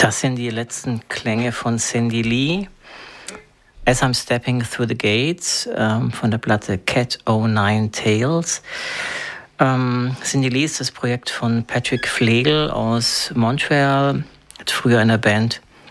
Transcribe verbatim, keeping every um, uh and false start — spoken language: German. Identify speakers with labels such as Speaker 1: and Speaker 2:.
Speaker 1: Das sind die letzten Klänge von Cindy Lee. As I'm Stepping Through the Gates ähm, von der Platte Cat O Nine Tails. Ähm, Cindy Lee ist das Projekt von Patrick Flegel aus Montreal. Hat früher in der Band